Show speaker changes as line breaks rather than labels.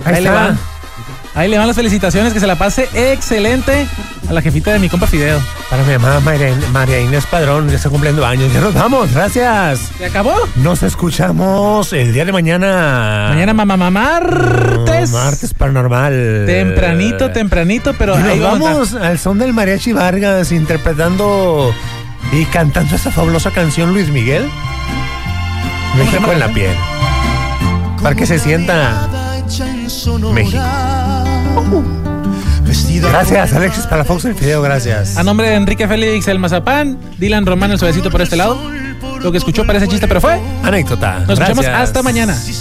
Ahí le va. Ahí le van las felicitaciones, que se la pase excelente a la jefita de mi compa Fideo.
Para mi mamá María Inés Padrón, ya está cumpliendo años. Ya nos vamos, gracias.
¿Se acabó?
Nos escuchamos el día de mañana.
Mañana martes.
Martes paranormal.
Tempranito, pero
y
ahí
nos vamos al son del Mariachi Vargas, interpretando y cantando esa fabulosa canción Luis Miguel. México en la piel. Para que se sienta México. Gracias, Alexis Palafox, el Fideo, gracias.
A nombre de Enrique Félix, el Mazapán, Dylan Román, el suavecito por este lado. Lo que escuchó parece chiste, pero fue
anécdota.
Nos escuchamos hasta mañana.